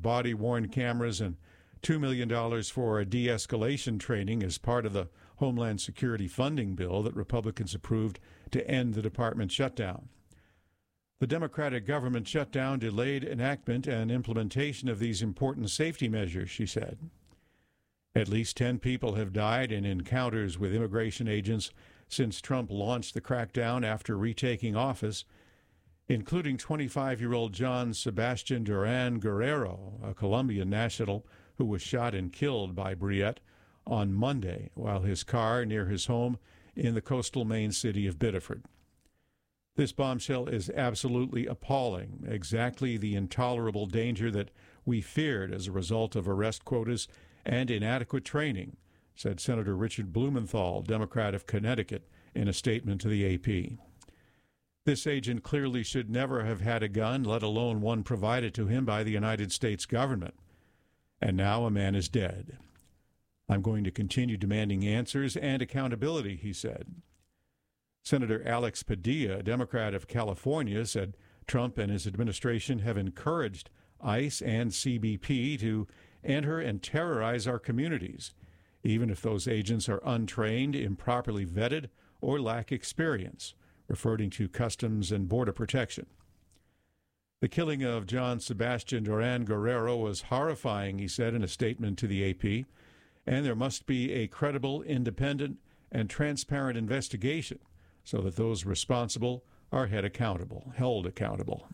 body-worn cameras and $2 million for de-escalation training as part of the Homeland Security funding bill that Republicans approved to end the department shutdown. The Democratic government shutdown delayed enactment and implementation of these important safety measures, she said. At least 10 people have died in encounters with immigration agents since Trump launched the crackdown after retaking office, including 25-year-old John Sebastian Duran Guerrero, a Colombian national who was shot and killed by Briette on Monday while his car near his home in the coastal Maine city of Biddeford. This bombshell is absolutely appalling, exactly the intolerable danger that we feared as a result of arrest quotas and inadequate training, said Senator Richard Blumenthal, Democrat of Connecticut, in a statement to the AP. This agent clearly should never have had a gun, let alone one provided to him by the United States government. And now a man is dead. I'm going to continue demanding answers and accountability, he said. Senator Alex Padilla, a Democrat of California, said Trump and his administration have encouraged ICE and CBP to enter and terrorize our communities, even if those agents are untrained, improperly vetted, or lack experience, referring to Customs and Border Protection. The killing of John Sebastian Duran Guerrero was horrifying, he said in a statement to the AP, and there must be a credible, independent, and transparent investigation so that those responsible are held accountable.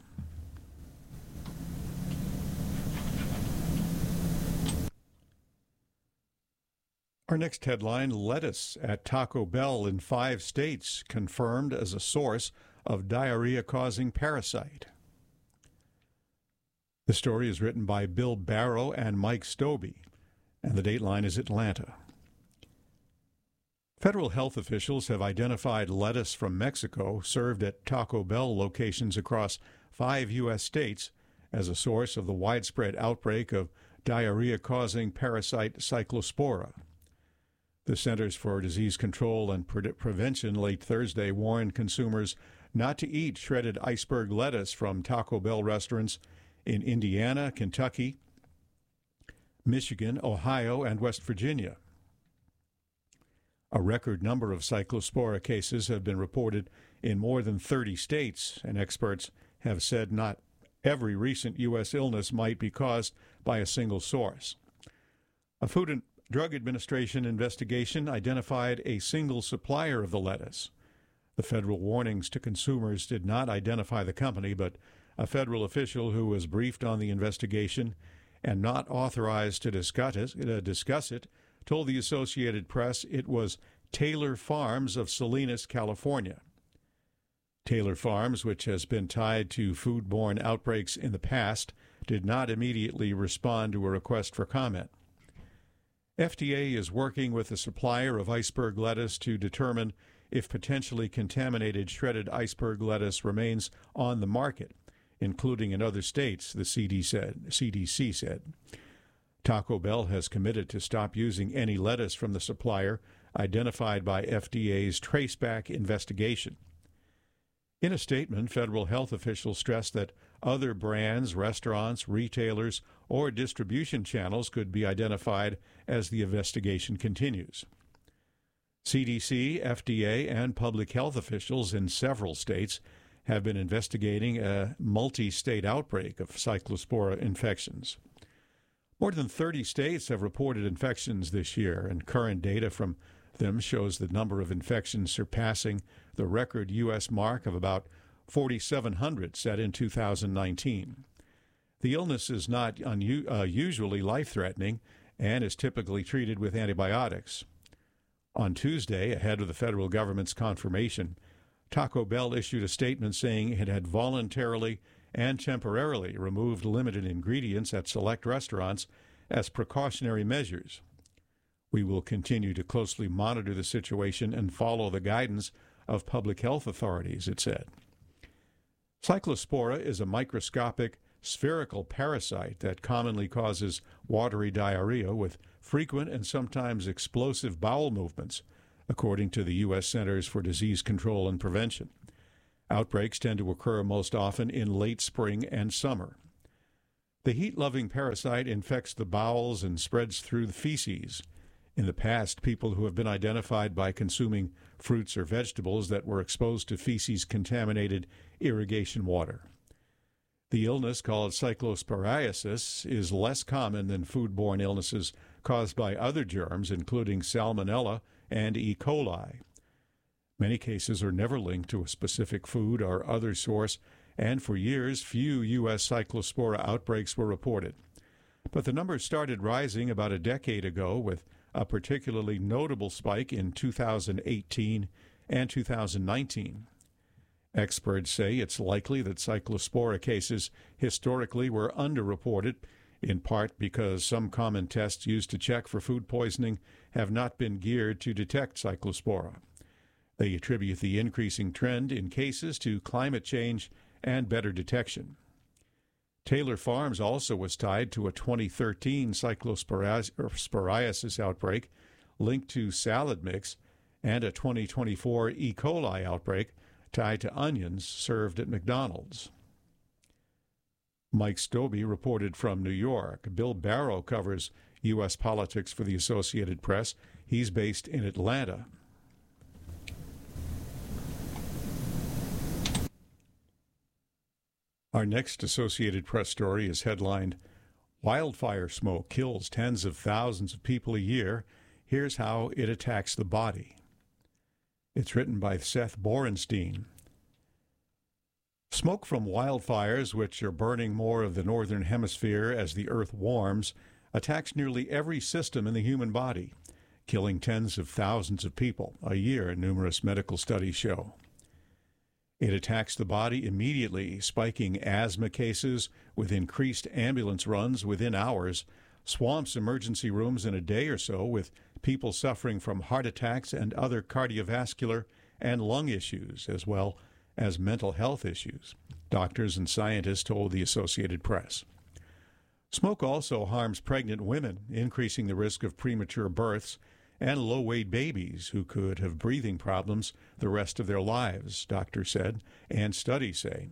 Our next headline, lettuce at Taco Bell in 5 states confirmed as a source of diarrhea-causing parasite. The story is written by Bill Barrow and Mike Stobie, and the dateline is Atlanta. Federal health officials have identified lettuce from Mexico served at Taco Bell locations across 5 U.S. states as a source of the widespread outbreak of diarrhea-causing parasite Cyclospora. The Centers for Disease Control and Prevention late Thursday warned consumers not to eat shredded iceberg lettuce from Taco Bell restaurants in Indiana, Kentucky, Michigan, Ohio, and West Virginia. A record number of Cyclospora cases have been reported in more than 30 states, and experts have said not every recent U.S. illness might be caused by a single source. A Food and Drug Administration investigation identified a single supplier of the lettuce. The federal warnings to consumers did not identify the company, but a federal official who was briefed on the investigation and not authorized to discuss it told the Associated Press it was Taylor Farms of Salinas, California. Taylor Farms, which has been tied to foodborne outbreaks in the past, did not immediately respond to a request for comment. FDA is working with the supplier of iceberg lettuce to determine if potentially contaminated shredded iceberg lettuce remains on the market, including in other states, the CDC said. Taco Bell has committed to stop using any lettuce from the supplier identified by FDA's Traceback investigation. In a statement, federal health officials stressed that other brands, restaurants, retailers, or distribution channels could be identified as the investigation continues. CDC, FDA, and public health officials in several states have been investigating a multi-state outbreak of Cyclospora infections. More than 30 states have reported infections this year, and current data from them shows the number of infections surpassing the record U.S. mark of about 4,700 set in 2019. The illness is not usually life-threatening and is typically treated with antibiotics. On Tuesday, ahead of the federal government's confirmation, Taco Bell issued a statement saying it had voluntarily and temporarily removed limited ingredients at select restaurants as precautionary measures. We will continue to closely monitor the situation and follow the guidance of public health authorities, it said. Cyclospora is a microscopic spherical parasite that commonly causes watery diarrhea with frequent and sometimes explosive bowel movements, according to the U.S. Centers for Disease Control and Prevention. Outbreaks tend to occur most often in late spring and summer. The heat-loving parasite infects the bowels and spreads through the feces. In the past, people who have been identified by consuming fruits or vegetables that were exposed to feces-contaminated irrigation water. The illness, called cyclosporiasis, is less common than foodborne illnesses caused by other germs, including Salmonella and E. coli. Many cases are never linked to a specific food or other source, and for years, few U.S. cyclospora outbreaks were reported. But the numbers started rising about a decade ago, with a particularly notable spike in 2018 and 2019. Experts say it's likely that cyclospora cases historically were underreported, in part because some common tests used to check for food poisoning have not been geared to detect cyclospora. They attribute the increasing trend in cases to climate change and better detection. Taylor Farms also was tied to a 2013 cyclosporiasis outbreak linked to salad mix and a 2024 E. coli outbreak tied to onions served at McDonald's. Mike Stobbe reported from New York. Bill Barrow covers U.S. politics for the Associated Press. He's based in Atlanta. Our next Associated Press story is headlined, "Wildfire Smoke Kills Tens of Thousands of People a Year. Here's How It Attacks the Body." It's written by Seth Borenstein. Smoke from wildfires, which are burning more of the northern hemisphere as the earth warms, attacks nearly every system in the human body, killing tens of thousands of people a year, numerous medical studies show. It attacks the body immediately, spiking asthma cases with increased ambulance runs within hours, swamps emergency rooms in a day or so with people suffering from heart attacks and other cardiovascular and lung issues, as well as mental health issues, doctors and scientists told the Associated Press. Smoke also harms pregnant women, increasing the risk of premature births and low-weight babies who could have breathing problems the rest of their lives, doctors said, and studies say.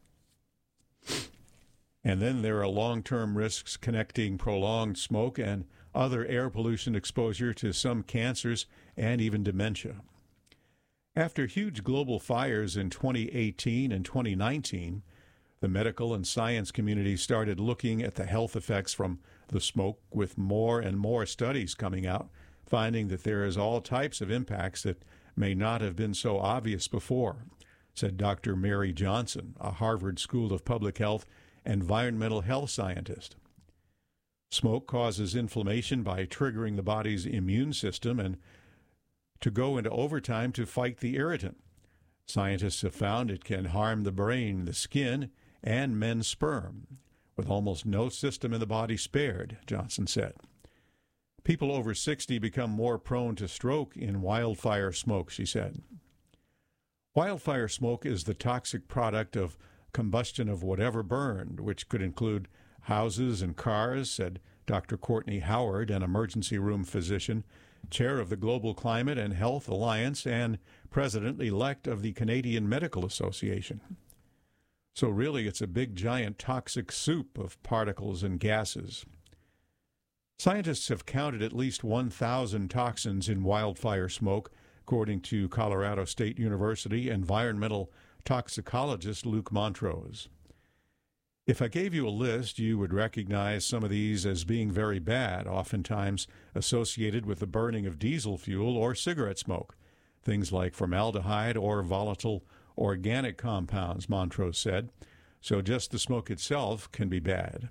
And then there are long-term risks connecting prolonged smoke and other air pollution exposure to some cancers and even dementia. After huge global fires in 2018 and 2019, the medical and science community started looking at the health effects from the smoke, with more and more studies coming out, finding that there is all types of impacts that may not have been so obvious before, said Dr. Mary Johnson, a Harvard School of Public Health environmental health scientist. Smoke causes inflammation by triggering the body's immune system and to go into overtime to fight the irritant. Scientists have found it can harm the brain, the skin, and men's sperm, with almost no system in the body spared, Johnson said. People over 60 become more prone to stroke in wildfire smoke, she said. Wildfire smoke is the toxic product of combustion of whatever burned, which could include houses and cars, said Dr. Courtney Howard, an emergency room physician, chair of the Global Climate and Health Alliance and president-elect of the Canadian Medical Association. So really, it's a big, giant toxic soup of particles and gases. Scientists have counted at least 1,000 toxins in wildfire smoke, according to Colorado State University environmental toxicologist Luke Montrose. If I gave you a list, you would recognize some of these as being very bad, oftentimes associated with the burning of diesel fuel or cigarette smoke, things like formaldehyde or volatile organic compounds, Montrose said. So just the smoke itself can be bad.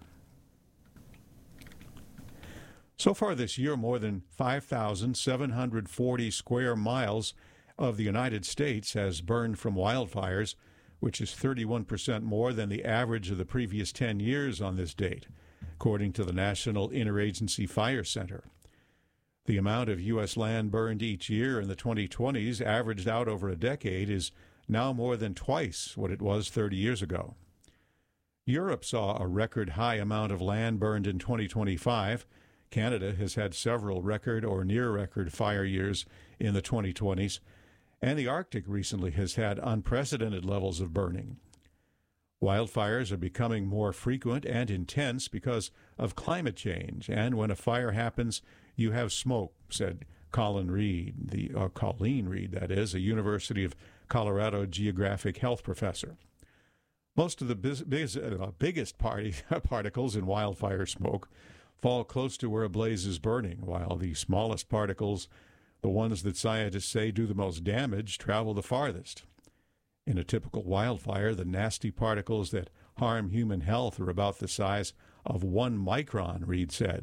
So far this year, more than 5,740 square miles of the United States has burned from wildfires, which is 31% more than the average of the previous 10 years on this date, according to the National Interagency Fire Center. The amount of U.S. land burned each year in the 2020s, averaged out over a decade, is now more than twice what it was 30 years ago. Europe saw a record high amount of land burned in 2025. Canada has had several record or near-record fire years in the 2020s, and the Arctic recently has had unprecedented levels of burning. Wildfires are becoming more frequent and intense because of climate change, and when a fire happens, you have smoke, said Colleen Reed, that is, a University of Colorado geographic health professor. Most of the biggest particles in wildfire smoke fall close to where a blaze is burning, while the smallest particles, the ones that scientists say do the most damage, travel the farthest. In a typical wildfire, the nasty particles that harm human health are about the size of 1 micron, Reed said.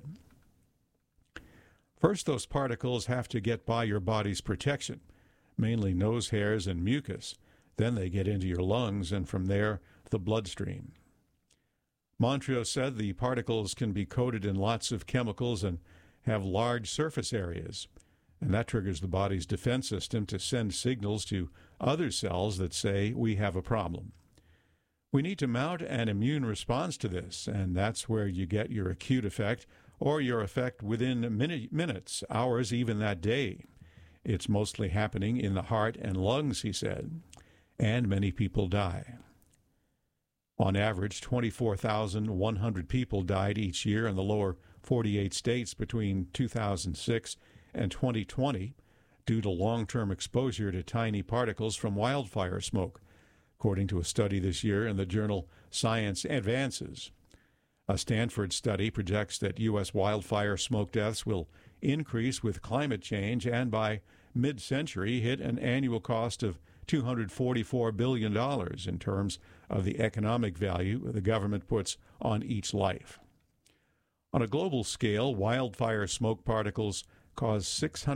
First, those particles have to get by your body's protection, mainly nose hairs and mucus. Then they get into your lungs, and from there, the bloodstream. Montreux said the particles can be coated in lots of chemicals and have large surface areas, and that triggers the body's defense system to send signals to other cells that say we have a problem. We need to mount an immune response to this, and that's where you get your acute effect or your effect within minutes, hours, even that day. It's mostly happening in the heart and lungs, he said, and many people die. On average, 24,100 people died each year in the lower 48 states between 2006 and 2020 due to long-term exposure to tiny particles from wildfire smoke, according to a study this year in the journal Science Advances. A Stanford study projects that U.S. wildfire smoke deaths will increase with climate change and by mid-century hit an annual cost of $244 billion in terms of the economic value the government puts on each life. On a global scale, wildfire smoke particles cause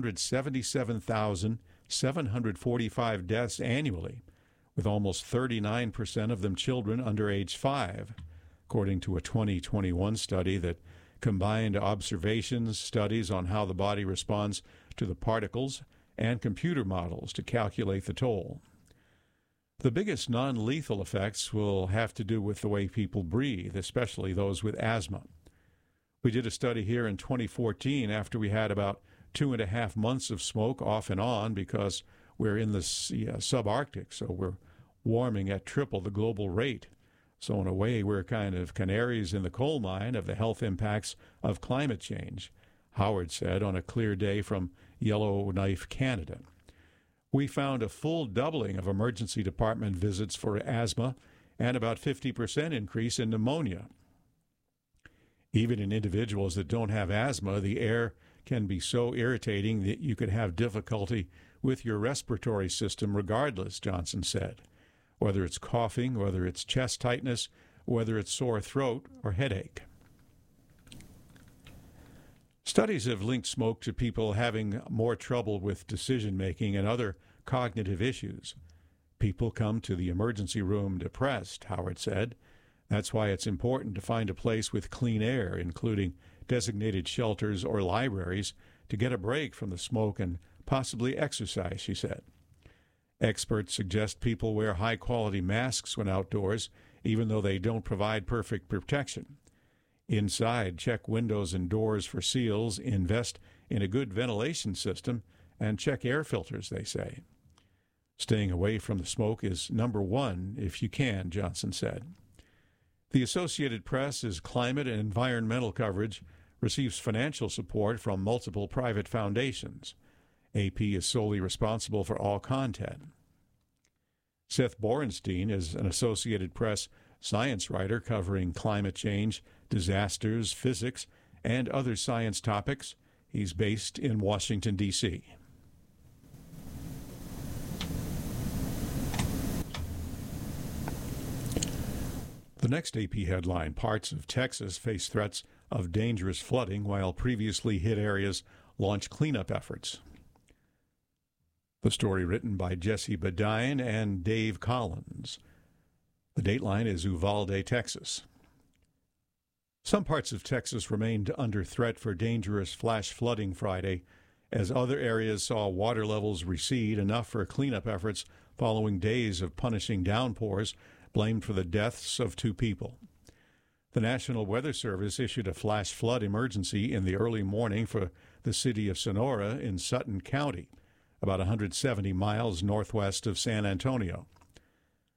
677,745 deaths annually, with almost 39% of them children under age 5, according to a 2021 study that combined observations, studies on how the body responds to the particles, and computer models to calculate the toll. The biggest non-lethal effects will have to do with the way people breathe, especially those with asthma. We did a study here in 2014 after we had about 2.5 months of smoke off and on because we're in the subarctic, so we're warming at triple the global rate. So in a way, we're kind of canaries in the coal mine of the health impacts of climate change, Howard said on a clear day from Yellowknife, Canada. We found a full doubling of emergency department visits for asthma and about 50% increase in pneumonia. Even in individuals that don't have asthma, the air can be so irritating that you could have difficulty with your respiratory system regardless, Johnson said, whether it's coughing, whether it's chest tightness, whether it's sore throat or headache. Studies have linked smoke to people having more trouble with decision-making and other cognitive issues. People come to the emergency room depressed, Howard said. That's why it's important to find a place with clean air, including designated shelters or libraries, to get a break from the smoke and possibly exercise, she said. Experts suggest people wear high-quality masks when outdoors, even though they don't provide perfect protection. Inside, check windows and doors for seals, invest in a good ventilation system, and check air filters, they say. Staying away from the smoke is number one if you can, Johnson said. The Associated Press's climate and environmental coverage receives financial support from multiple private foundations. AP is solely responsible for all content. Seth Borenstein is an Associated Press science writer covering climate change, disasters, physics, and other science topics. He's based in Washington, D.C. The next AP headline, parts of Texas face threats of dangerous flooding while previously hit areas launch cleanup efforts. The story written by Jesse Badine and Dave Collins. The dateline is Uvalde, Texas. Some parts of Texas remained under threat for dangerous flash flooding Friday, as other areas saw water levels recede enough for cleanup efforts following days of punishing downpours blamed for the deaths of 2 people. The National Weather Service issued a flash flood emergency in the early morning for the city of Sonora in Sutton County, about 170 miles northwest of San Antonio.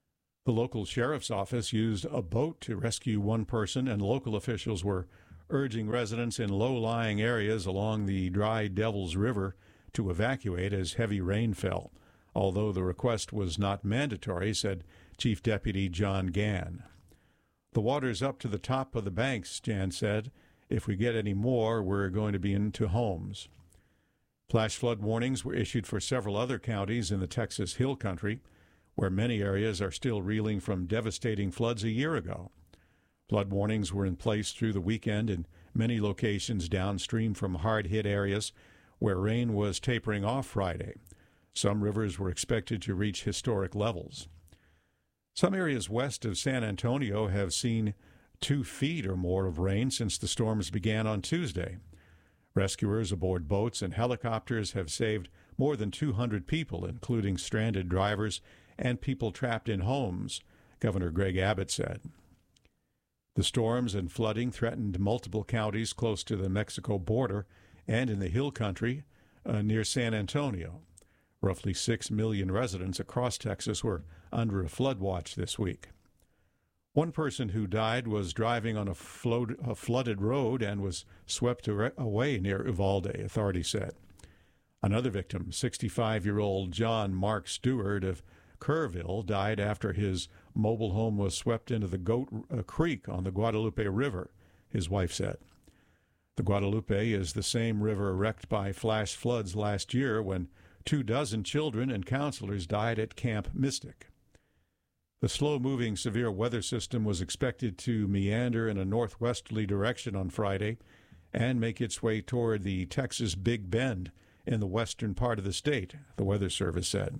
The local sheriff's office used a boat to rescue one person, and local officials were urging residents in low-lying areas along the Dry Devils River to evacuate as heavy rain fell, although the request was not mandatory, said Chief Deputy John Gann. The water's up to the top of the banks, Jan said. If we get any more, we're going to be into homes. Flash flood warnings were issued for several other counties in the Texas Hill Country, where many areas are still reeling from devastating floods a year ago. Flood warnings were in place through the weekend in many locations downstream from hard-hit areas where rain was tapering off Friday. Some rivers were expected to reach historic levels. Some areas west of San Antonio have seen 2 feet or more of rain since the storms began on Tuesday. Rescuers aboard boats and helicopters have saved more than 200 people, including stranded drivers and people trapped in homes, Governor Greg Abbott said. The storms and flooding threatened multiple counties close to the Mexico border and in the Hill Country near San Antonio. Roughly 6 million residents across Texas were under a flood watch this week. One person who died was driving on a flooded road and was swept away near Uvalde, authorities said. Another victim, 65-year-old John Mark Stewart of Kerrville, died after his mobile home was swept into the Goat Creek on the Guadalupe River, his wife said. The Guadalupe is the same river wrecked by flash floods last year when 24 children and counselors died at Camp Mystic. The slow-moving severe weather system was expected to meander in a northwesterly direction on Friday and make its way toward the Texas Big Bend in the western part of the state, the Weather Service said.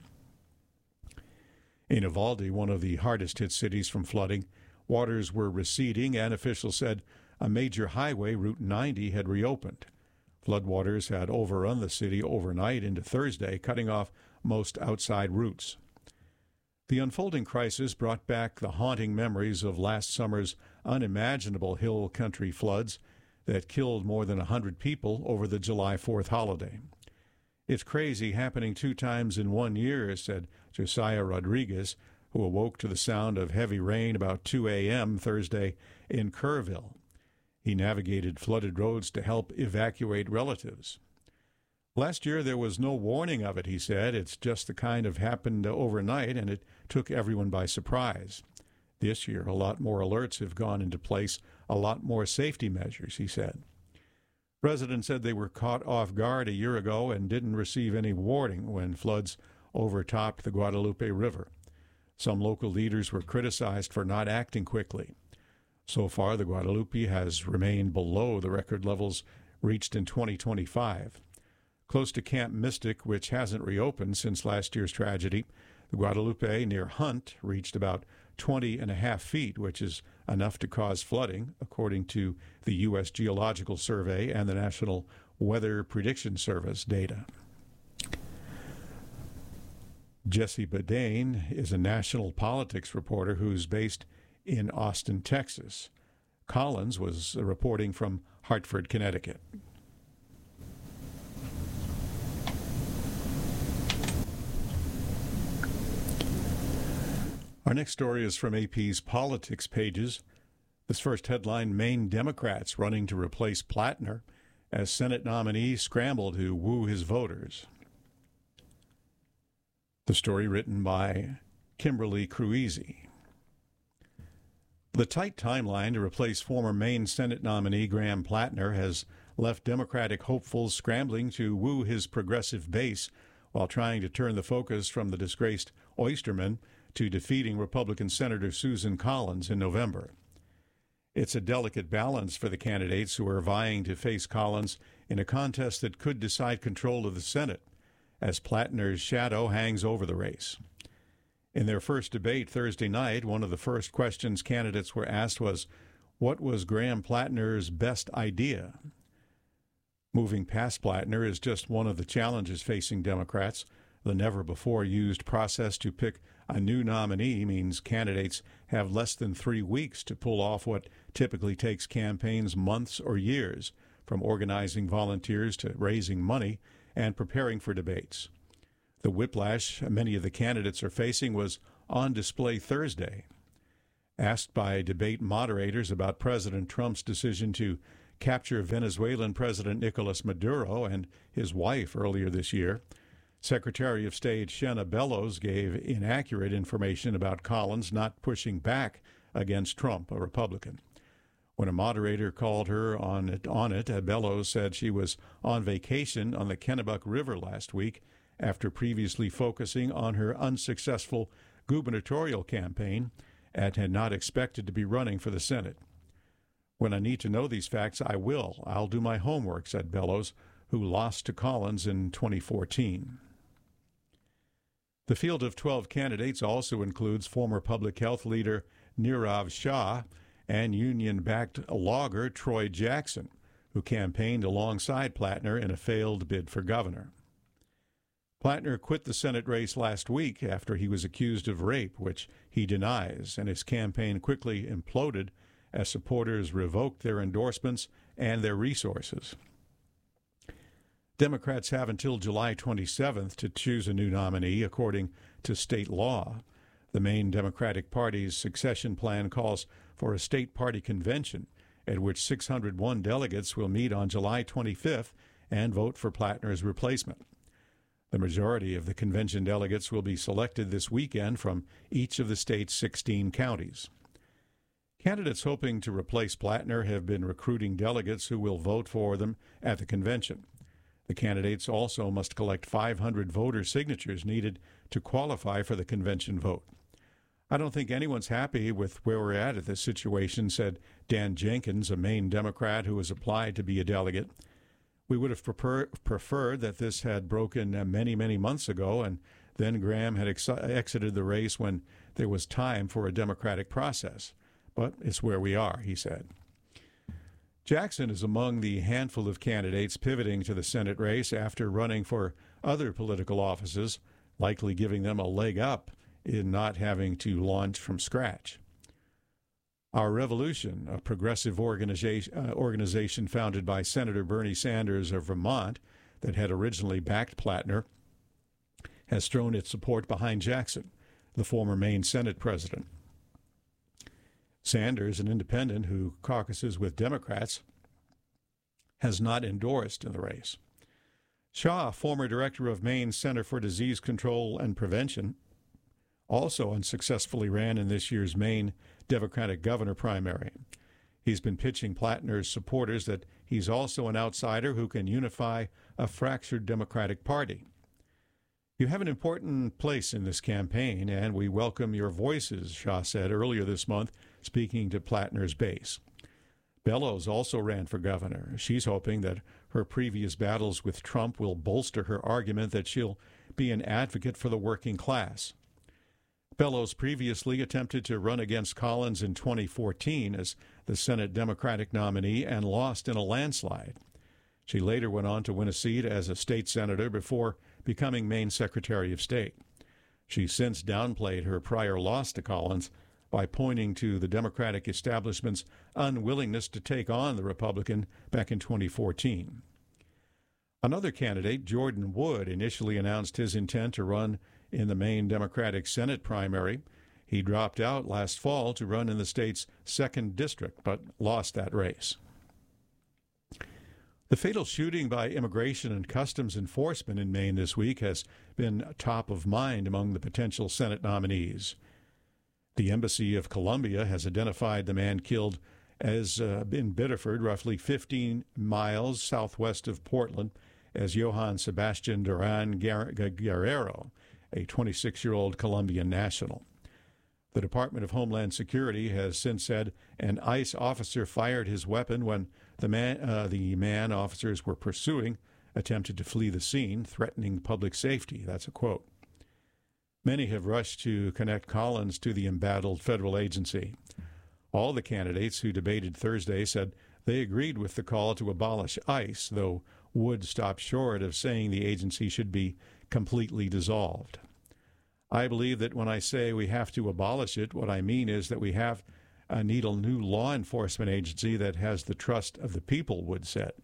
In Uvalde, one of the hardest-hit cities from flooding, waters were receding, and officials said a major highway, Route 90, had reopened. Floodwaters had overrun the city overnight into Thursday, cutting off most outside routes. The unfolding crisis brought back the haunting memories of last summer's unimaginable hill country floods that killed more than 100 people over the July 4th holiday. It's crazy happening 2 times in 1 year, said Josiah Rodriguez, who awoke to the sound of heavy rain about 2 a.m. Thursday in Kerrville. He navigated flooded roads to help evacuate relatives. Last year there was no warning of it, he said. It's just the kind of happened overnight, and it took everyone by surprise. This year, a lot more alerts have gone into place, a lot more safety measures, he said. Residents said they were caught off guard a year ago and didn't receive any warning when floods overtopped the Guadalupe River. Some local leaders were criticized for not acting quickly. So far, the Guadalupe has remained below the record levels reached in 2025. Close to Camp Mystic, which hasn't reopened since last year's tragedy, the Guadalupe near Hunt reached about 20.5 feet, which is enough to cause flooding, according to the U.S. Geological Survey and the National Weather Prediction Service data. Jesse Badane is a national politics reporter who's based in Austin, Texas. Collins was reporting from Hartford, Connecticut. Our next story is from AP's politics pages. This first headline, Maine Democrats running to replace Plattner as Senate nominee scramble to woo his voters. The story written by Kimberly Cruisi. The tight timeline to replace former Maine Senate nominee Graham Plattner has left Democratic hopefuls scrambling to woo his progressive base while trying to turn the focus from the disgraced Oysterman to defeating Republican Senator Susan Collins in November. It's a delicate balance for the candidates who are vying to face Collins in a contest that could decide control of the Senate, as Plattner's shadow hangs over the race. In their first debate Thursday night, one of the first questions candidates were asked was, what was Graham Plattner's best idea? Moving past Plattner is just one of the challenges facing Democrats. The never-before-used process to pick a new nominee means candidates have less than 3 weeks to pull off what typically takes campaigns months or years, from organizing volunteers to raising money and preparing for debates. The whiplash many of the candidates are facing was on display Thursday. Asked by debate moderators about President Trump's decision to capture Venezuelan President Nicolas Maduro and his wife earlier this year, Secretary of State Shenna Bellows gave inaccurate information about Collins not pushing back against Trump, a Republican. When a moderator called her on it, Bellows said she was on vacation on the Kennebec River last week after previously focusing on her unsuccessful gubernatorial campaign and had not expected to be running for the Senate. When I need to know these facts, I will. I'll do my homework, said Bellows, who lost to Collins in 2014. The field of 12 candidates also includes former public health leader Nirav Shah and union-backed logger Troy Jackson, who campaigned alongside Plattner in a failed bid for governor. Plattner quit the Senate race last week after he was accused of rape, which he denies, and his campaign quickly imploded as supporters revoked their endorsements and their resources. Democrats have until July 27th to choose a new nominee, according to state law. The main Democratic Party's succession plan calls for a state party convention at which 601 delegates will meet on July 25th and vote for Plattner's replacement. The majority of the convention delegates will be selected this weekend from each of the state's 16 counties. Candidates hoping to replace Plattner have been recruiting delegates who will vote for them at the convention. The candidates also must collect 500 voter signatures needed to qualify for the convention vote. I don't think anyone's happy with where we're at this situation, said Dan Jenkins, a Maine Democrat who has applied to be a delegate. We would have preferred that this had broken many, many months ago, and then Graham had exited the race when there was time for a democratic process. But it's where we are, he said. Jackson is among the handful of candidates pivoting to the Senate race after running for other political offices, likely giving them a leg up in not having to launch from scratch. Our Revolution, a progressive organization founded by Senator Bernie Sanders of Vermont that had originally backed Plattner, has thrown its support behind Jackson, the former Maine Senate president. Sanders, an independent who caucuses with Democrats, has not endorsed in the race. Shaw, former director of Maine's Center for Disease Control and Prevention, also unsuccessfully ran in this year's Maine Democratic governor primary. He's been pitching Plattner's supporters that he's also an outsider who can unify a fractured Democratic Party. You have an important place in this campaign, and we welcome your voices, Shaw said earlier this month, speaking to Plattner's base. Bellows also ran for governor. She's hoping that her previous battles with Trump will bolster her argument that she'll be an advocate for the working class. Bellows previously attempted to run against Collins in 2014 as the Senate Democratic nominee and lost in a landslide. She later went on to win a seat as a state senator before becoming Maine Secretary of State. She's since downplayed her prior loss to Collins by pointing to the Democratic establishment's unwillingness to take on the Republican back in 2014. Another candidate, Jordan Wood, initially announced his intent to run in the Maine Democratic Senate primary. He dropped out last fall to run in the state's 2nd district, but lost that race. The fatal shooting by Immigration and Customs Enforcement in Maine this week has been top of mind among the potential Senate nominees. The Embassy of Colombia has identified the man killed as in Biddeford, roughly 15 miles southwest of Portland, as Johann Sebastian Duran Guerrero, a 26-year-old Colombian national. The Department of Homeland Security has since said an ICE officer fired his weapon when the man officers were pursuing attempted to flee the scene, threatening public safety. That's a quote. Many have rushed to connect Collins to the embattled federal agency. All the candidates who debated Thursday said they agreed with the call to abolish ICE, though Wood stopped short of saying the agency should be completely dissolved. I believe that when I say we have to abolish it, what I mean is that we need a new law enforcement agency that has the trust of the people, Wood said.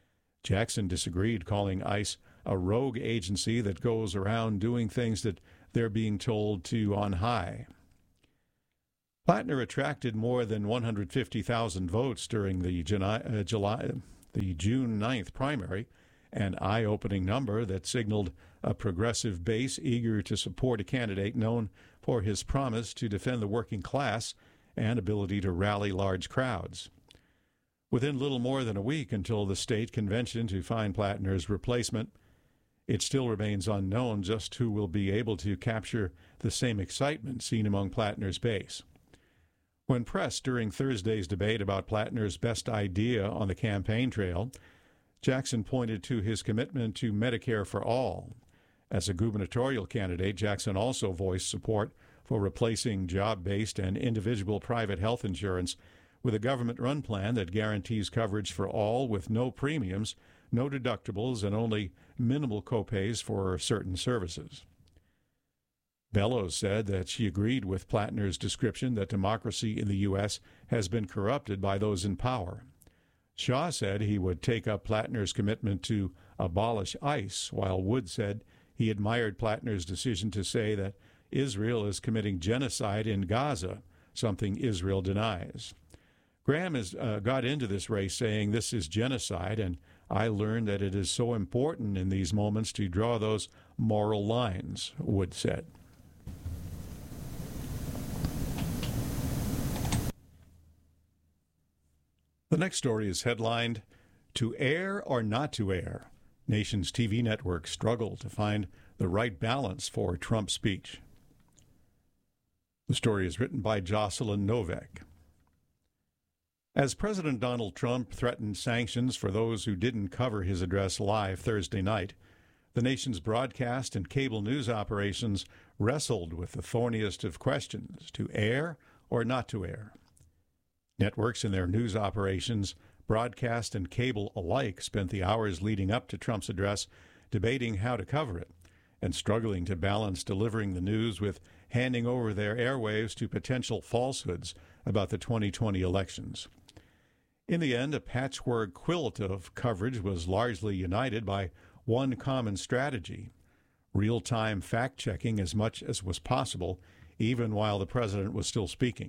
Jackson disagreed, calling ICE a rogue agency that goes around doing things that they're being told to on high. Plattner attracted more than 150,000 votes during the June 9th primary, an eye-opening number that signaled a progressive base eager to support a candidate known for his promise to defend the working class and ability to rally large crowds. Within little more than a week until the state convention to find Plattner's replacement, it still remains unknown just who will be able to capture the same excitement seen among Plattner's base. When pressed during Thursday's debate about Plattner's best idea on the campaign trail, Jackson pointed to his commitment to Medicare for all. As a gubernatorial candidate, Jackson also voiced support for replacing job-based and individual private health insurance with a government-run plan that guarantees coverage for all with no premiums, no deductibles, and only minimal copays for certain services. Bellows said that she agreed with Plattner's description that democracy in the U.S. has been corrupted by those in power. Shaw said he would take up Plattner's commitment to abolish ICE, while Wood said he admired Plattner's decision to say that Israel is committing genocide in Gaza, something Israel denies. Graham has got into this race saying this is genocide, and I learned that it is so important in these moments to draw those moral lines, Wood said. The next story is headlined, "To Air or Not to Air? Nation's TV networks struggle to find the right balance for Trump speech." The story is written by Jocelyn Novak. As President Donald Trump threatened sanctions for those who didn't cover his address live Thursday night, the nation's broadcast and cable news operations wrestled with the thorniest of questions, to air or not to air. Networks in their news operations, broadcast and cable alike, spent the hours leading up to Trump's address debating how to cover it and struggling to balance delivering the news with handing over their airwaves to potential falsehoods about the 2020 elections. In the end, a patchwork quilt of coverage was largely united by one common strategy: real-time fact-checking as much as was possible, even while the president was still speaking.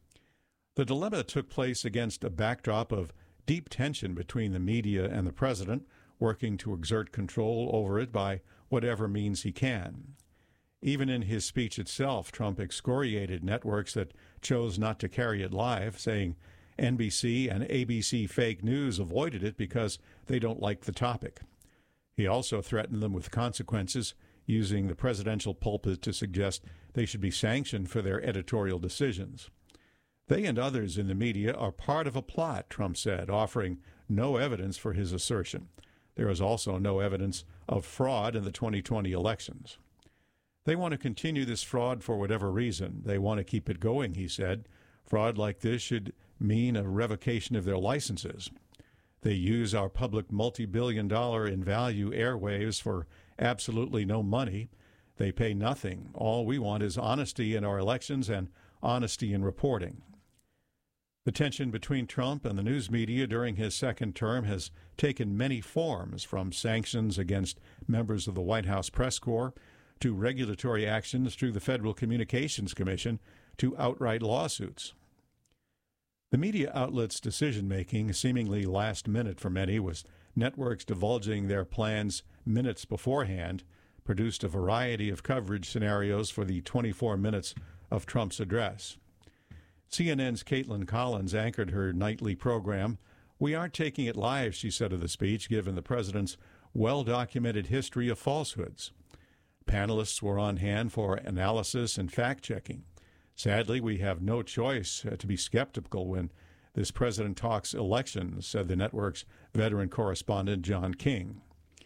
The dilemma took place against a backdrop of deep tension between the media and the president, working to exert control over it by whatever means he can. Even in his speech itself, Trump excoriated networks that chose not to carry it live, saying NBC and ABC fake news avoided it because they don't like the topic. He also threatened them with consequences, using the presidential pulpit to suggest they should be sanctioned for their editorial decisions. They and others in the media are part of a plot, Trump said, offering no evidence for his assertion. There is also no evidence of fraud in the 2020 elections. They want to continue this fraud for whatever reason. They want to keep it going, he said. Fraud like this should mean a revocation of their licenses. They use our public multi-billion-dollar in value airwaves for absolutely no money. They pay nothing. All we want is honesty in our elections and honesty in reporting. The tension between Trump and the news media during his second term has taken many forms, from sanctions against members of the White House press corps to regulatory actions through the Federal Communications Commission to outright lawsuits. The media outlets' decision-making, seemingly last minute for many, was networks divulging their plans minutes beforehand, produced a variety of coverage scenarios for the 24 minutes of Trump's address. CNN's Caitlin Collins anchored her nightly program. "We aren't taking it live," she said of the speech, given the president's well-documented history of falsehoods. Panelists were on hand for analysis and fact-checking. "Sadly, we have no choice to be skeptical when this president talks elections," said the network's veteran correspondent John King.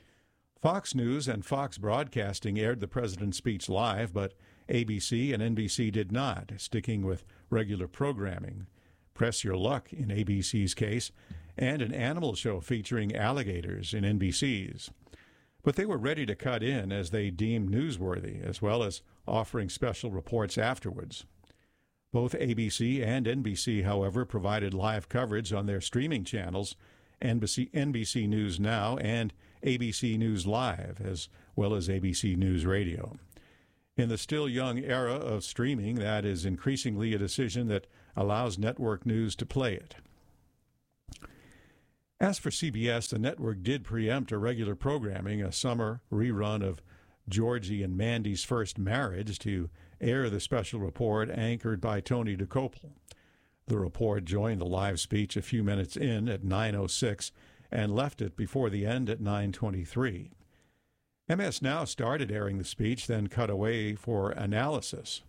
Fox News and Fox Broadcasting aired the president's speech live, but ABC and NBC did not, sticking with regular programming. Press Your Luck in ABC's case, and an animal show featuring alligators in NBC's. But they were ready to cut in as they deemed newsworthy, as well as offering special reports afterwards. Both ABC and NBC, however, provided live coverage on their streaming channels, NBC News Now and ABC News Live, as well as ABC News Radio. In the still young era of streaming, that is increasingly a decision that allows network news to play it. As for CBS, the network did preempt irregular programming, a summer rerun of Georgie and Mandy's First Marriage, to air the special report anchored by Tony Dokoupil. The report joined the live speech a few minutes in at 9:06 and left it before the end at 9:23. MS Now started airing the speech, then cut away for analysis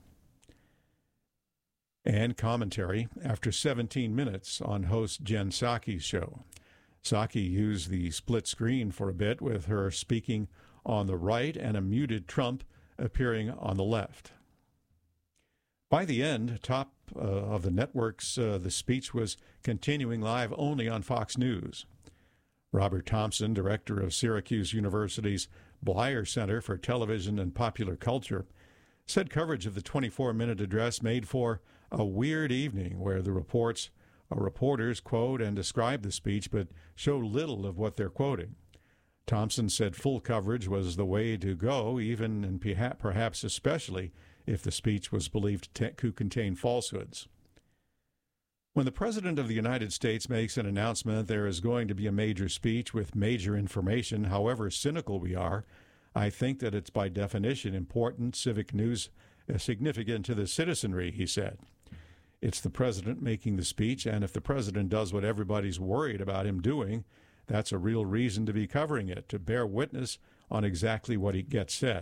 and commentary after 17 minutes on host Jen Psaki's show. Psaki used the split screen for a bit, with her speaking on the right and a muted Trump appearing on the left. By the end, top of the networks, the speech was continuing live only on Fox News. Robert Thompson, director of Syracuse University's Bleier Center for Television and Popular Culture, said coverage of the 24-minute address made for a weird evening where the reporters quote and describe the speech but show little of what they're quoting. Thompson said full coverage was the way to go, even and perhaps especially if the speech was believed to contain falsehoods. When the President of the United States makes an announcement there is going to be a major speech with major information, however cynical we are, I think that it's by definition important civic news significant to the citizenry, he said. It's the President making the speech, and if the President does what everybody's worried about him doing, that's a real reason to be covering it, to bear witness on exactly what he gets said.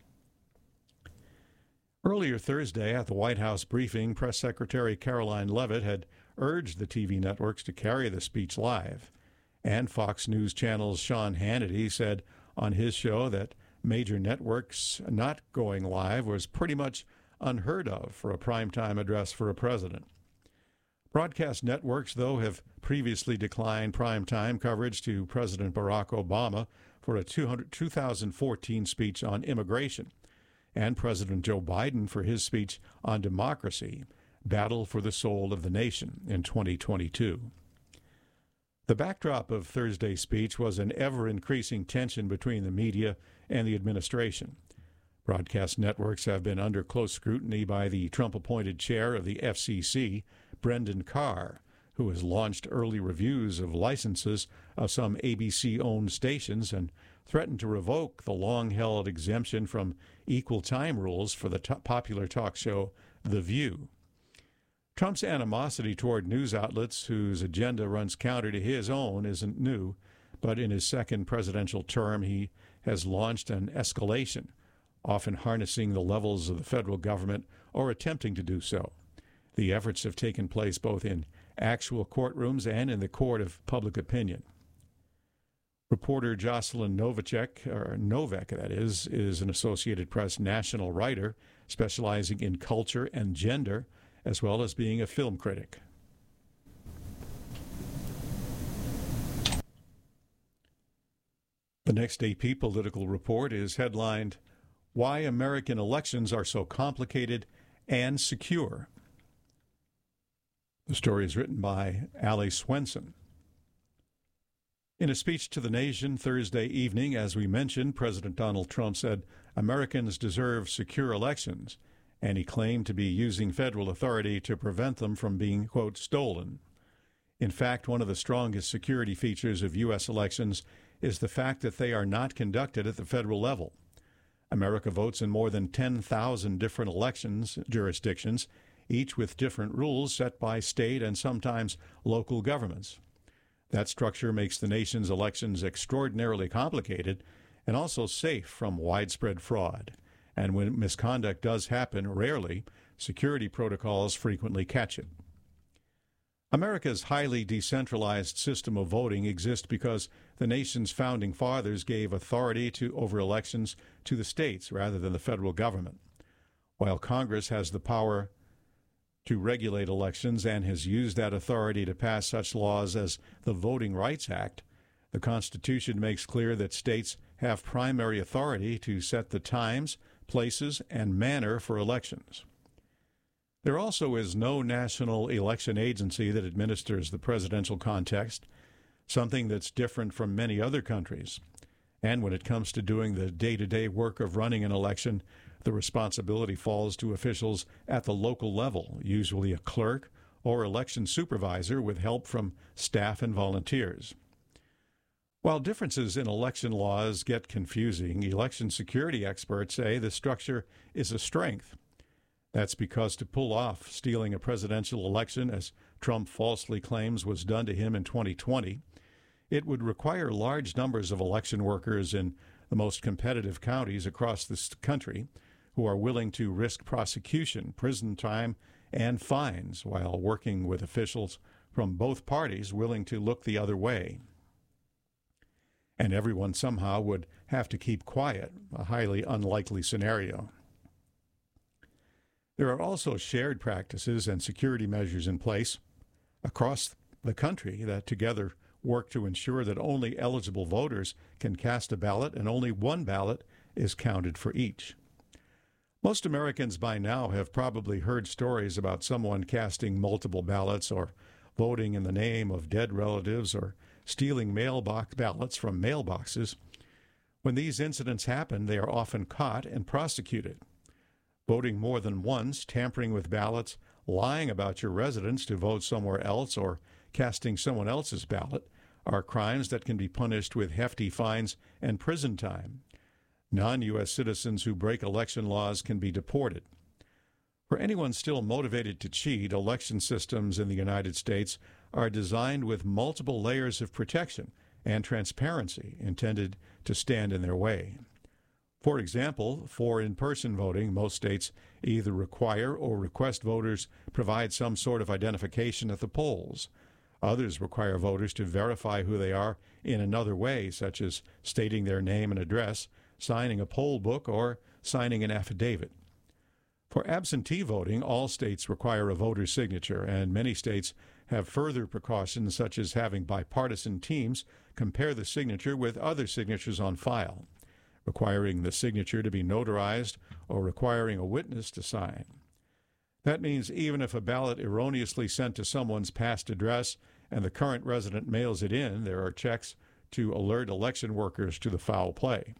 Earlier Thursday at the White House briefing, Press Secretary Caroline Leavitt had urged the TV networks to carry the speech live. And Fox News Channel's Sean Hannity said on his show that major networks not going live was pretty much unheard of for a primetime address for a president. Broadcast networks, though, have previously declined primetime coverage to President Barack Obama for a 2014 speech on immigration, and President Joe Biden for his speech on democracy, Battle for the Soul of the Nation, in 2022. The backdrop of Thursday's speech was an ever-increasing tension between the media and the administration. Broadcast networks have been under close scrutiny by the Trump-appointed chair of the FCC, Brendan Carr, who has launched early reviews of licenses of some ABC-owned stations and threatened to revoke the long-held exemption from equal time rules for the popular talk show The View. Trump's animosity toward news outlets whose agenda runs counter to his own isn't new, but in his second presidential term he has launched an escalation, often harnessing the levels of the federal government or attempting to do so. The efforts have taken place both in actual courtrooms and in the court of public opinion. Reporter Jocelyn Novak, that is an Associated Press national writer specializing in culture and gender, as well as being a film critic. The next AP political report is headlined, "Why American Elections Are So Complicated and Secure." The story is written by Allie Swenson. In a speech to the nation Thursday evening, as we mentioned, President Donald Trump said Americans deserve secure elections, and he claimed to be using federal authority to prevent them from being, quote, stolen. In fact, one of the strongest security features of U.S. elections is the fact that they are not conducted at the federal level. America votes in more than 10,000 different elections jurisdictions, each with different rules set by state and sometimes local governments. That structure makes the nation's elections extraordinarily complicated and also safe from widespread fraud. And when misconduct does happen, rarely, security protocols frequently catch it. America's highly decentralized system of voting exists because the nation's founding fathers gave authority over elections to the states rather than the federal government. While Congress has the power to regulate elections and has used that authority to pass such laws as the Voting Rights Act, the Constitution makes clear that states have primary authority to set the times, places, and manner for elections. There also is no national election agency that administers the presidential contest, something that's different from many other countries. And when it comes to doing the day-to-day work of running an election, The responsibility falls to officials at the local level, usually a clerk or election supervisor with help from staff and volunteers. While differences in election laws get confusing, election security experts say the structure is a strength. That's because to pull off stealing a presidential election, as Trump falsely claims was done to him in 2020, it would require large numbers of election workers in the most competitive counties across this country who are willing to risk prosecution, prison time, and fines while working with officials from both parties willing to look the other way. And everyone somehow would have to keep quiet, a highly unlikely scenario. There are also shared practices and security measures in place across the country that together work to ensure that only eligible voters can cast a ballot and only one ballot is counted for each. Most Americans by now have probably heard stories about someone casting multiple ballots or voting in the name of dead relatives or stealing mailbox ballots from mailboxes. When these incidents happen, they are often caught and prosecuted. Voting more than once, tampering with ballots, lying about your residence to vote somewhere else, or casting someone else's ballot are crimes that can be punished with hefty fines and prison time. Non-U.S. citizens who break election laws can be deported. For anyone still motivated to cheat, election systems in the United States are designed with multiple layers of protection and transparency intended to stand in their way. For example, for in-person voting, most states either require or request voters provide some sort of identification at the polls. Others require voters to verify who they are in another way, such as stating their name and address, signing a poll book, or signing an affidavit. For absentee voting, all states require a voter's signature, and many states have further precautions such as having bipartisan teams compare the signature with other signatures on file, requiring the signature to be notarized or requiring a witness to sign. That means even if a ballot erroneously sent to someone's past address and the current resident mails it in, there are checks to alert election workers to the foul play.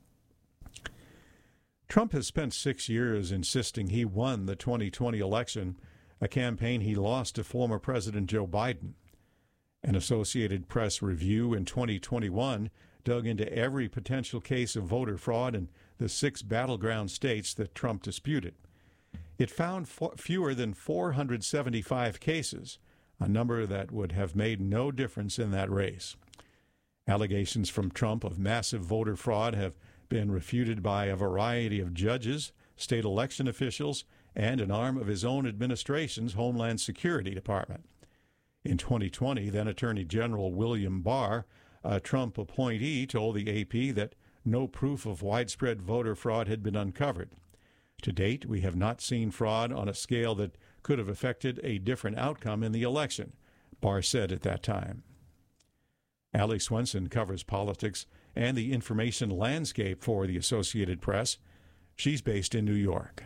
Trump has spent 6 years insisting he won the 2020 election, a campaign he lost to former President Joe Biden. An Associated Press review in 2021 dug into every potential case of voter fraud in the 6 battleground states that Trump disputed. It found fewer than 475 cases, a number that would have made no difference in that race. Allegations from Trump of massive voter fraud have been refuted by a variety of judges, state election officials, and an arm of his own administration's Homeland Security Department. In 2020, then Attorney General William Barr, a Trump appointee, told the AP that no proof of widespread voter fraud had been uncovered. To date, we have not seen fraud on a scale that could have affected a different outcome in the election, Barr said at that time. Allie Swenson covers politics and the information landscape for the Associated Press. She's based in New York.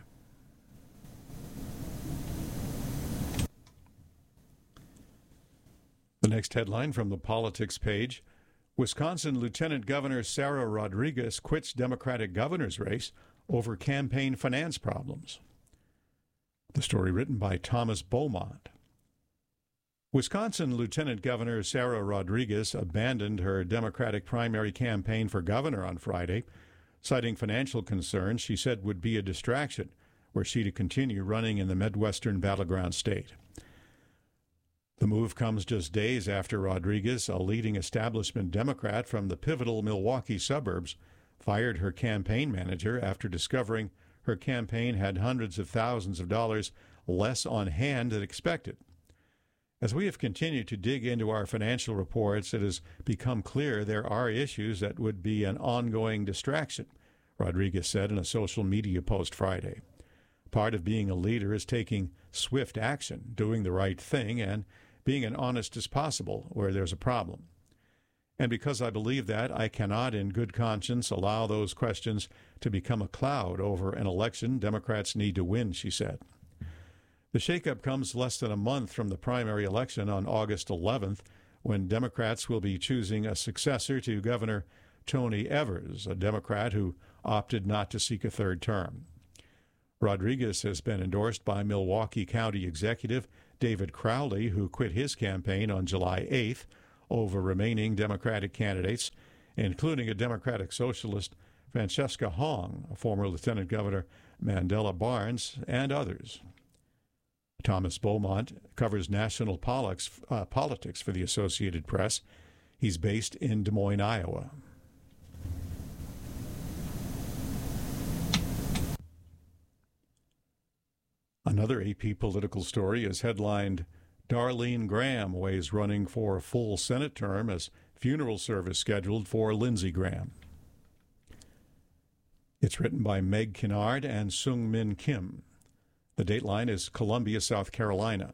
The next headline from the politics page: Wisconsin Lieutenant Governor Sarah Rodriguez quits Democratic governor's race over campaign finance problems. The story written by Thomas Beaumont. Wisconsin Lieutenant Governor Sarah Rodriguez abandoned her Democratic primary campaign for governor on Friday, citing financial concerns she said would be a distraction were she to continue running in the Midwestern battleground state. The move comes just days after Rodriguez, a leading establishment Democrat from the pivotal Milwaukee suburbs, fired her campaign manager after discovering her campaign had hundreds of thousands of dollars less on hand than expected. As we have continued to dig into our financial reports, it has become clear there are issues that would be an ongoing distraction, Rodriguez said in a social media post Friday. Part of being a leader is taking swift action, doing the right thing, and being as honest as possible where there's a problem. And because I believe that, I cannot in good conscience allow those questions to become a cloud over an election Democrats need to win, she said. The shakeup comes less than a month from the primary election on August 11th, when Democrats will be choosing a successor to Governor Tony Evers, a Democrat who opted not to seek a third term. Rodriguez has been endorsed by Milwaukee County Executive David Crowley, who quit his campaign on July 8th over remaining Democratic candidates, including a Democratic Socialist, Francesca Hong, former Lieutenant Governor Mandela Barnes, and others. Thomas Beaumont covers national politics for the Associated Press. He's based in Des Moines, Iowa. Another AP political story is headlined, Darlene Graham weighs running for a full Senate term as funeral service scheduled for Lindsey Graham. It's written by Meg Kinnard and Sung Min Kim. The dateline is Columbia, South Carolina.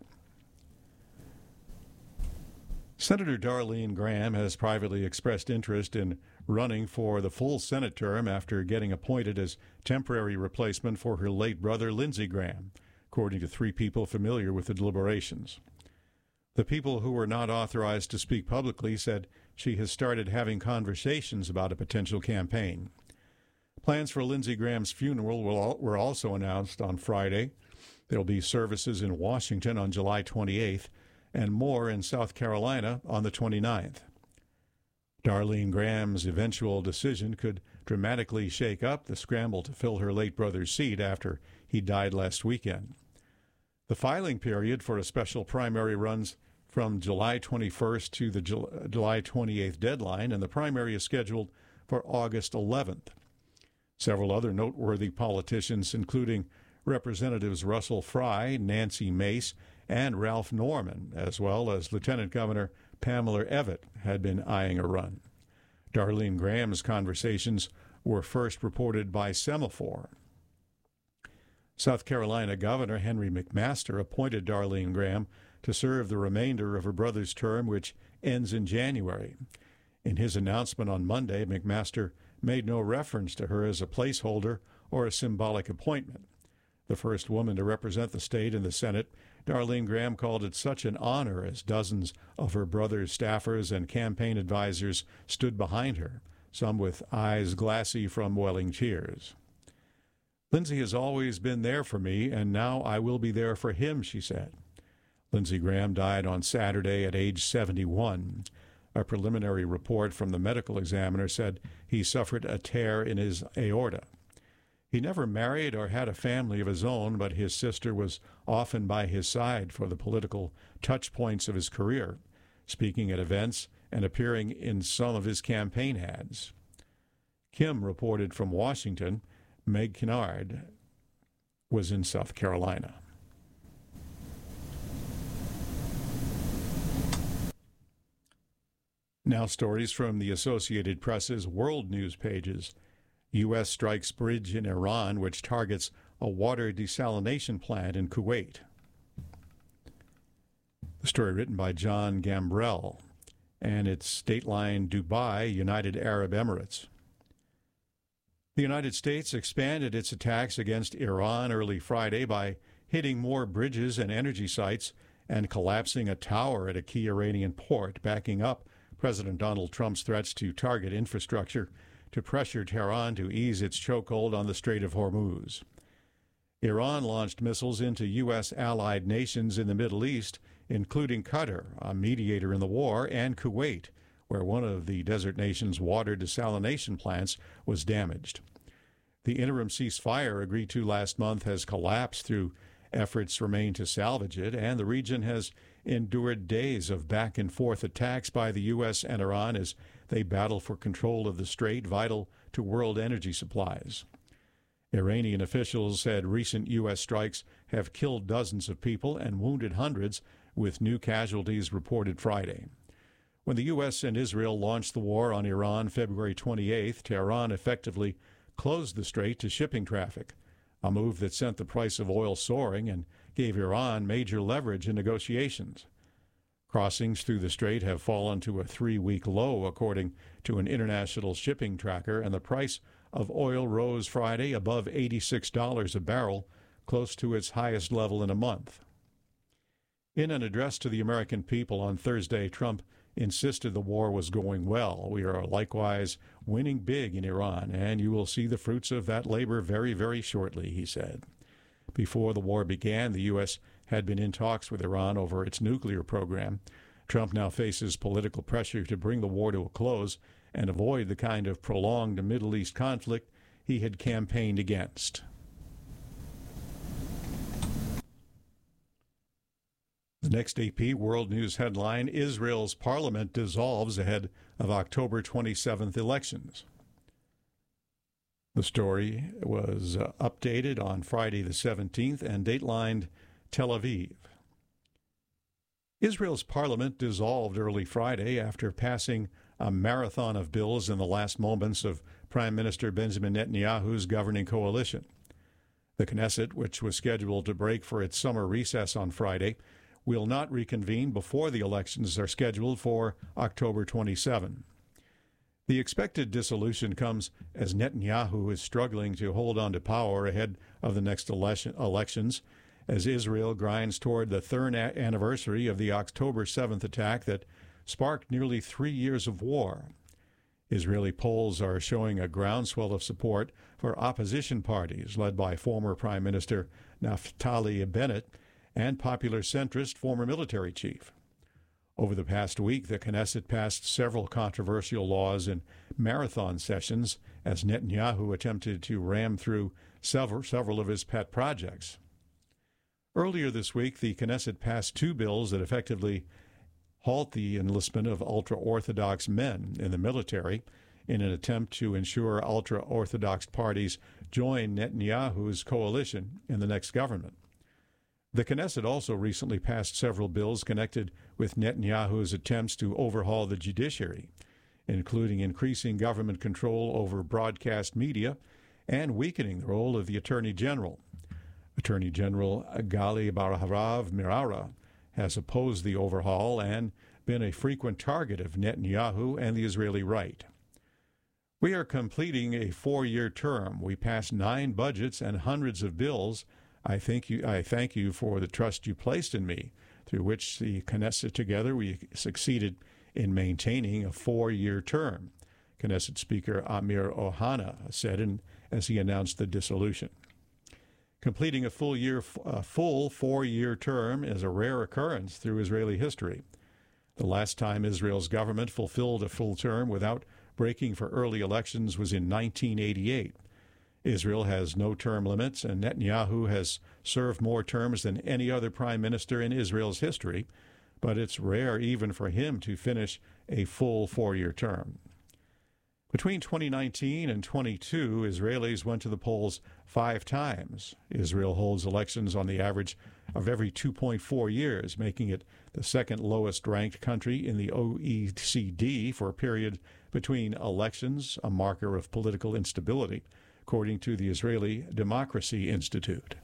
Senator Darlene Graham has privately expressed interest in running for the full Senate term after getting appointed as temporary replacement for her late brother Lindsey Graham, according to 3 people familiar with the deliberations. The people who were not authorized to speak publicly said she has started having conversations about a potential campaign. Plans for Lindsey Graham's funeral were also announced on Friday. There will be services in Washington on July 28th and more in South Carolina on the 29th. Darlene Graham's eventual decision could dramatically shake up the scramble to fill her late brother's seat after he died last weekend. The filing period for a special primary runs from July 21st to the July 28th deadline, and the primary is scheduled for August 11th. Several other noteworthy politicians, including Representatives Russell Fry, Nancy Mace, and Ralph Norman, as well as Lieutenant Governor Pamela Evette, had been eyeing a run. Darlene Graham's conversations were first reported by Semaphore. South Carolina Governor Henry McMaster appointed Darlene Graham to serve the remainder of her brother's term, which ends in January. In his announcement on Monday, McMaster made no reference to her as a placeholder or a symbolic appointment. The first woman to represent the state in the Senate, Darlene Graham called it such an honor as dozens of her brother's staffers and campaign advisors stood behind her, some with eyes glassy from welling tears. Lindsey has always been there for me, and now I will be there for him, she said. Lindsey Graham died on Saturday at age 71. A preliminary report from the medical examiner said he suffered a tear in his aorta. He never married or had a family of his own, but his sister was often by his side for the political touch points of his career, speaking at events and appearing in some of his campaign ads. Kim reported from Washington. Meg Kinnard was in South Carolina. Now stories from the Associated Press's world news pages. U.S. strikes bridge in Iran, which targets a water desalination plant in Kuwait. The story written by John Gambrell, and it's Dateline Dubai, United Arab Emirates. The United States expanded its attacks against Iran early Friday by hitting more bridges and energy sites and collapsing a tower at a key Iranian port, backing up President Donald Trump's threats to target infrastructure to pressure Tehran to ease its chokehold on the Strait of Hormuz. Iran launched missiles into U.S. allied nations in the Middle East, including Qatar, a mediator in the war, and Kuwait, where one of the desert nation's water desalination plants was damaged. The interim ceasefire agreed to last month has collapsed through efforts remain to salvage it, and the region has endured days of back-and-forth attacks by the U.S. and Iran as they battle for control of the strait, vital to world energy supplies. Iranian officials said recent U.S. strikes have killed dozens of people and wounded hundreds, with new casualties reported Friday. When the U.S. and Israel launched the war on Iran February 28th, Tehran effectively closed the strait to shipping traffic, a move that sent the price of oil soaring and gave Iran major leverage in negotiations. Crossings through the strait have fallen to a 3-week low, according to an international shipping tracker, and the price of oil rose Friday above $86 a barrel, close to its highest level in a month. In an address to the American people on Thursday, Trump insisted the war was going well. We are likewise winning big in Iran, and you will see the fruits of that labor very, very shortly, he said. Before the war began, the U.S. had been in talks with Iran over its nuclear program. Trump now faces political pressure to bring the war to a close and avoid the kind of prolonged Middle East conflict he had campaigned against. The next AP World News headline: Israel's parliament dissolves ahead of October 27th elections. The story was updated on Friday the 17th and datelined Tel Aviv. Israel's parliament dissolved early Friday after passing a marathon of bills in the last moments of Prime Minister Benjamin Netanyahu's governing coalition. The Knesset, which was scheduled to break for its summer recess on Friday, will not reconvene before the elections are scheduled for October 27. The expected dissolution comes as Netanyahu is struggling to hold on to power ahead of the next elections, as Israel grinds toward the third anniversary of the October 7th attack that sparked nearly 3 years of war. Israeli polls are showing a groundswell of support for opposition parties led by former Prime Minister Naftali Bennett and popular centrist former military chief. Over the past week, the Knesset passed several controversial laws in marathon sessions as Netanyahu attempted to ram through several of his pet projects. Earlier this week, the Knesset passed 2 bills that effectively halt the enlistment of ultra-Orthodox men in the military in an attempt to ensure ultra-Orthodox parties join Netanyahu's coalition in the next government. The Knesset also recently passed several bills connected with Netanyahu's attempts to overhaul the judiciary, including increasing government control over broadcast media and weakening the role of the Attorney General. Attorney General Gali Baharav Miara has opposed the overhaul and been a frequent target of Netanyahu and the Israeli right. "We are completing a 4-year term. We passed 9 budgets and hundreds of bills. I thank you for the trust you placed in me, through which the Knesset together we succeeded in maintaining a 4-year term," Knesset Speaker Amir Ohana said as he announced the dissolution. Completing a full 4-year term is a rare occurrence through Israeli history. The last time Israel's government fulfilled a full term without breaking for early elections was in 1988. Israel has no term limits, and Netanyahu has served more terms than any other prime minister in Israel's history, but it's rare even for him to finish a full 4-year term. Between 2019 and 22, Israelis went to the polls 5 times. Israel holds elections on the average of every 2.4 years, making it the second lowest ranked country in the OECD for a period between elections, a marker of political instability, according to the Israeli Democracy Institute.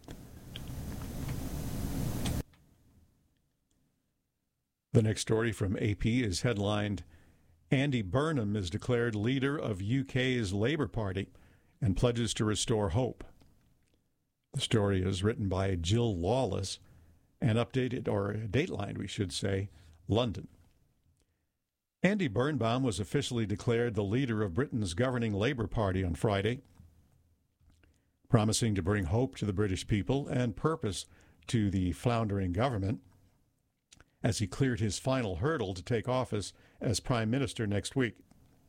The next story from AP is headlined, "Andy Burnham is declared leader of UK's Labour Party and pledges to restore hope." The story is written by Jill Lawless and updated, or datelined, we should say, London. Andy Birnbaum was officially declared the leader of Britain's governing Labour Party on Friday, promising to bring hope to the British people and purpose to the floundering government as he cleared his final hurdle to take office as Prime Minister next week.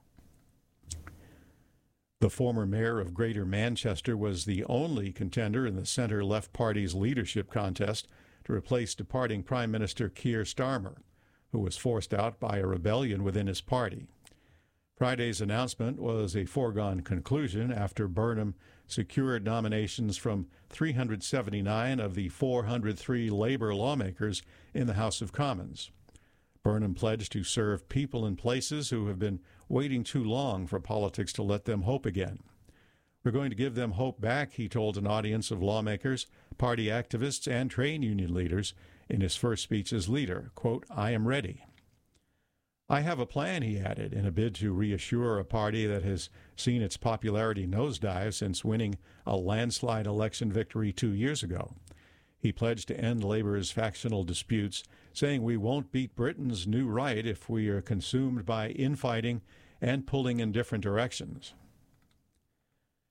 The former mayor of Greater Manchester was the only contender in the Centre-Left Party's leadership contest to replace departing Prime Minister Keir Starmer, who was forced out by a rebellion within his party. Friday's announcement was a foregone conclusion after Burnham secured nominations from 379 of the 403 Labour lawmakers in the House of Commons. Burnham pledged to serve people and places who have been waiting too long for politics to let them hope again. "We're going to give them hope back," he told an audience of lawmakers, party activists, and trade union leaders in his first speech as leader. Quote, "I am ready." "I have a plan," he added, in a bid to reassure a party that has seen its popularity nosedive since winning a landslide election victory 2 years ago. He pledged to end Labour's factional disputes, saying, "We won't beat Britain's new right if we are consumed by infighting and pulling in different directions."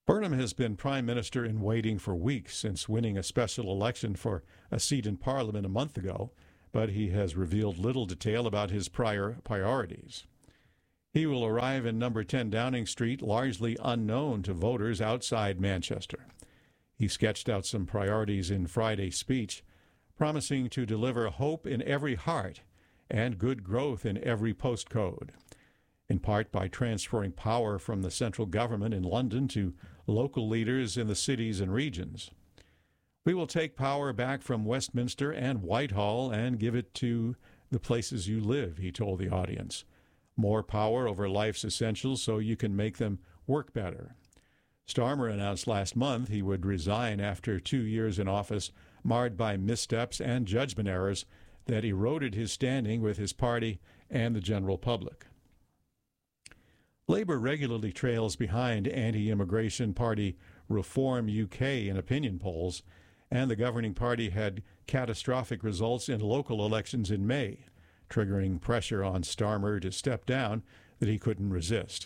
Burnham has been Prime Minister in waiting for weeks since winning a special election for a seat in Parliament a month ago, but he has revealed little detail about his prior priorities. He will arrive in number 10 Downing Street, largely unknown to voters outside Manchester. He sketched out some priorities in Friday's speech, promising to deliver hope in every heart and good growth in every postcode, in part by transferring power from the central government in London to local leaders in the cities and regions. We will take power back from Westminster and Whitehall and give it to the places you live, he told the audience. More power over life's essentials so you can make them work better. Starmer announced last month he would resign after 2 years in office, marred by missteps and judgment errors that eroded his standing with his party and the general public. Labour regularly trails behind anti-immigration party Reform UK in opinion polls, and the governing party had catastrophic results in local elections in May, triggering pressure on Starmer to step down that he couldn't resist.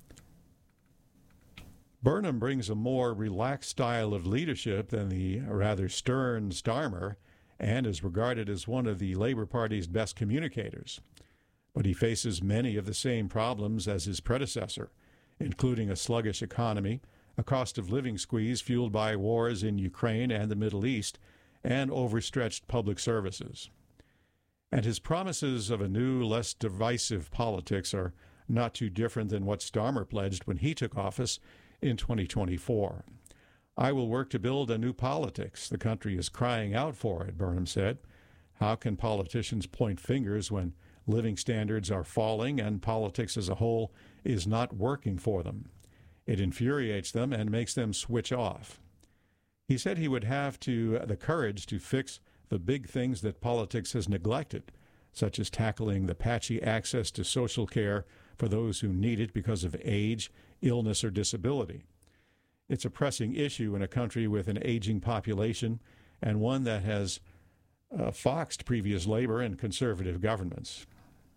Burnham brings a more relaxed style of leadership than the rather stern Starmer and is regarded as one of the Labour Party's best communicators. But he faces many of the same problems as his predecessor, including a sluggish economy, a cost of living squeeze fueled by wars in Ukraine and the Middle East, and overstretched public services. And his promises of a new, less divisive politics are not too different than what Starmer pledged when he took office in 2024. I will work to build a new politics. The country is crying out for it, Burnham said. How can politicians point fingers when living standards are falling and politics as a whole is not working for them? It infuriates them and makes them switch off. He said he would have the courage to fix the big things that politics has neglected, such as tackling the patchy access to social care for those who need it because of age, illness, or disability. It's a pressing issue in a country with an aging population and one that has foxed previous Labour and Conservative governments.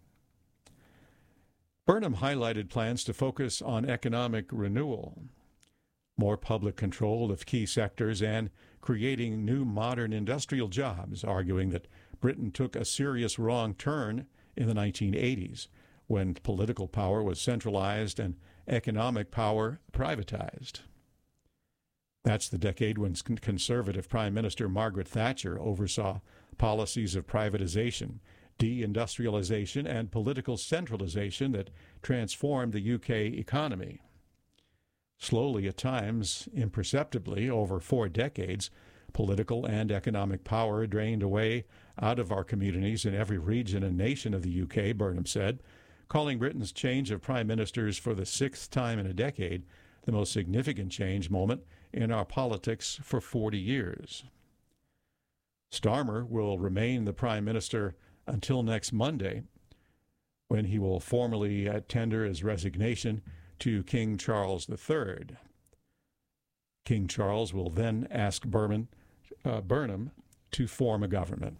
Burnham highlighted plans to focus on economic renewal, more public control of key sectors, and creating new modern industrial jobs, arguing that Britain took a serious wrong turn in the 1980s when political power was centralized and economic power privatized. That's the decade when Conservative Prime Minister Margaret Thatcher oversaw policies of privatization, deindustrialization, and political centralization that transformed the UK economy. Slowly, at times, imperceptibly, over 4 decades, political and economic power drained away out of our communities in every region and nation of the UK, Burnham said, calling Britain's change of prime ministers for the 6th time in a decade the most significant change moment in our politics for 40 years. Starmer will remain the prime minister until next Monday, when he will formally tender his resignation to King Charles III. King Charles will then ask Burnham to form a government.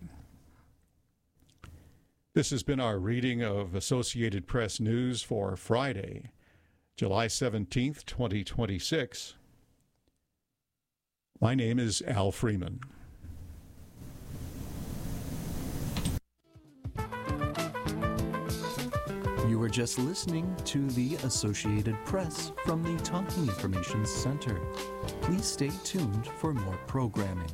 This has been our reading of Associated Press News for Friday, July 17th, 2026. My name is Al Freeman. You were just listening to the Associated Press from the Talking Information Center. Please stay tuned for more programming.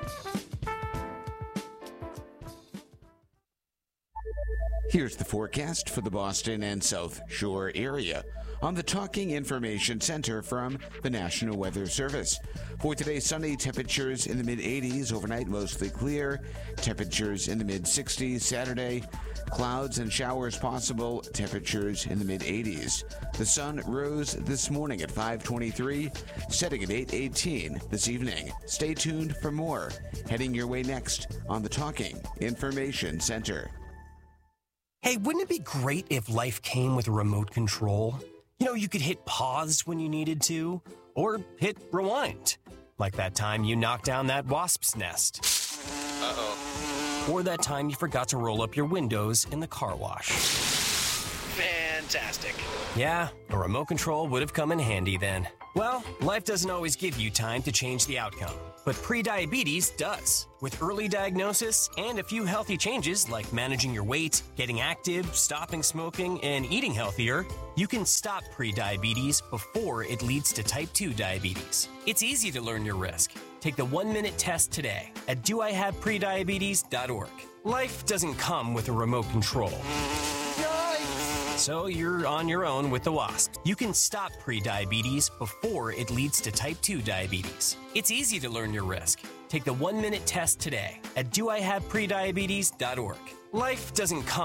Here's the forecast for the Boston and South Shore area on the Talking Information Center from the National Weather Service. For today, sunny, temperatures in the mid-80s, overnight mostly clear, temperatures in the mid-60s. Saturday, clouds and showers possible, temperatures in the mid-80s. The sun rose this morning at 5:23, setting at 8:18 this evening. Stay tuned for more, heading your way next on the Talking Information Center. Hey, wouldn't it be great if life came with a remote control? You know, you could hit pause when you needed to, or hit rewind. Like that time you knocked down that wasp's nest. Uh-oh. Or that time you forgot to roll up your windows in the car wash. Fantastic. Yeah, a remote control would have come in handy then. Well, life doesn't always give you time to change the outcome, but prediabetes does. With early diagnosis and a few healthy changes like managing your weight, getting active, stopping smoking, and eating healthier, you can stop prediabetes before it leads to type 2 diabetes. It's easy to learn your risk. Take the 1-minute test today at doihaveprediabetes.org. Life doesn't come with a remote control. So you're on your own with the WASP. You can stop prediabetes before it leads to type 2 diabetes. It's easy to learn your risk. Take the 1-minute test today at doihaveprediabetes.org. Life doesn't come